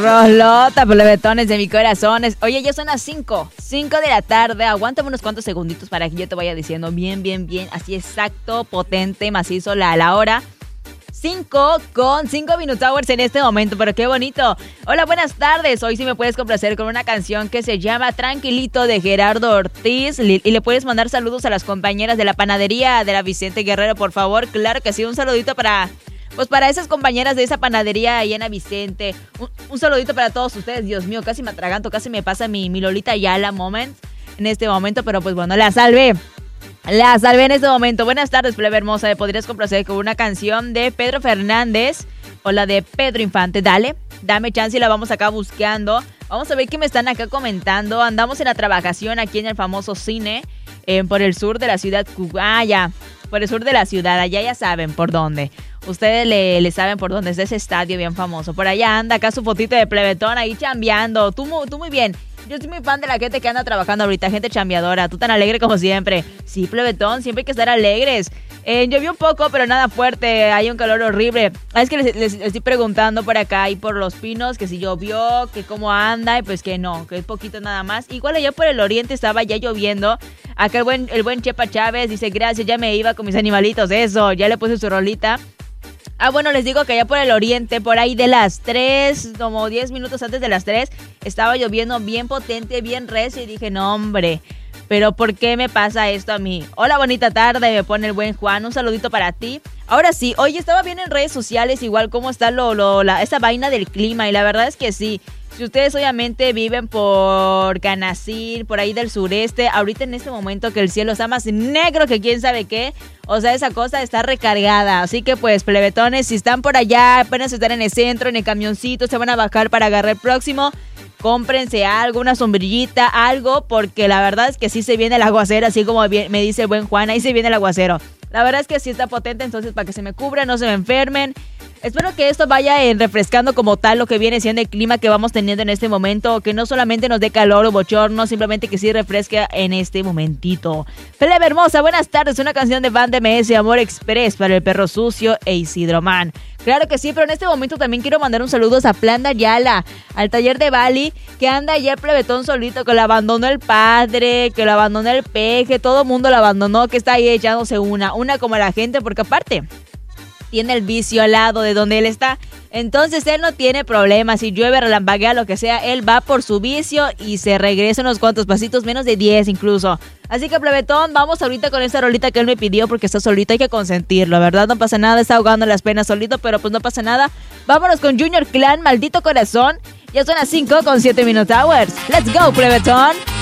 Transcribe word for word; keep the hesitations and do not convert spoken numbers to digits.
Rolota, plebetones de mi corazón. Oye, ya son las cinco, cinco de la tarde. Aguántame unos cuantos segunditos para que yo te vaya diciendo bien, bien, bien, así exacto, potente, macizo la, la hora. cinco con cinco Minute Hours en este momento, pero qué bonito. Hola, buenas tardes. Hoy sí me puedes complacer con una canción que se llama Tranquilito de Gerardo Ortiz. Y le puedes mandar saludos a las compañeras de la panadería de la Vicente Guerrero, por favor. Claro que sí, un saludito para... Pues para esas compañeras de esa panadería ahí en Vicente, un, un saludito para todos ustedes. Dios mío, casi me atraganto, casi me pasa mi, mi Lolita Ayala moment en este momento, pero pues bueno, la salvé. La salvé en este momento. Buenas tardes, plebe hermosa. ¿Me podrías complacer con una canción de Pedro Fernández o la de Pedro Infante? Dale, dame chance y la vamos acá buscando. Vamos a ver qué me están acá comentando. Andamos en la trabajación aquí en el famoso cine, eh, por el sur de la ciudad. Ah, ya, por el sur de la ciudad. Allá ya saben por dónde. Ustedes le, le saben por dónde es ese estadio bien famoso. Por allá anda acá su fotito de plebetón ahí chambeando. Tú, tú muy bien. Yo soy muy fan de la gente que anda trabajando ahorita, gente chambeadora. Tú tan alegre como siempre. Sí, plebetón, siempre hay que estar alegres. Eh, llovió un poco, pero nada fuerte. Hay un calor horrible. Es que les, les, les estoy preguntando por acá y por Los Pinos que si llovió, que cómo anda, y pues que no, que es poquito nada más. Igual allá por el oriente estaba ya lloviendo. Acá el buen, el buen Chepa Chávez dice, gracias, ya me iba con mis animalitos. Eso, ya le puse su rolita. Ah, bueno, les digo que allá por el oriente, por ahí de las tres, como diez minutos antes de las tres, estaba lloviendo bien potente, bien recio, y dije, no, hombre, pero ¿por qué me pasa esto a mí? Hola, bonita tarde, me pone el buen Juan, un saludito para ti. Ahora sí, oye, estaba bien en redes sociales, igual cómo está lo, lo, la, esa vaina del clima, y la verdad es que sí. Si ustedes obviamente viven por Canacín, por ahí del sureste, ahorita en este momento que el cielo está más negro que quién sabe qué, o sea, esa cosa está recargada. Así que pues, plebetones, si están por allá, apenas están en el centro, en el camioncito, se van a bajar para agarrar el próximo, cómprense algo, una sombrillita, algo, porque la verdad es que sí se viene el aguacero, así como me dice el buen Juan, ahí se viene el aguacero. La verdad es que sí está potente, entonces para que se me cubran, no se me enfermen. Espero que esto vaya en refrescando como tal lo que viene siendo el clima que vamos teniendo en este momento, que no solamente nos dé calor o bochorno, simplemente que sí refresque en este momentito. Plebe hermosa, buenas tardes, una canción de Banda M S, Amor Express para el Perro Sucio e Isidro Man. Claro que sí, pero en este momento también quiero mandar un saludo a Plan Ayala, al taller de Bali, que anda allá el plebetón solito, que lo abandonó el padre, que lo abandonó el peje, todo el mundo lo abandonó, que está ahí echándose una, una como la gente, porque aparte tiene el vicio al lado de donde él está. Entonces él no tiene problemas. Si llueve, relampaguea, lo que sea, él va por su vicio y se regresa unos cuantos pasitos, menos de diez incluso. Así que, plebetón, vamos ahorita con esta rolita que él me pidió porque está solito, hay que consentirlo, ¿verdad? No pasa nada, está ahogando las penas solito, pero pues no pasa nada. Vámonos con Junior Clan, Maldito Corazón. Ya son las cinco con siete Minute Hours. Let's go, plebetón.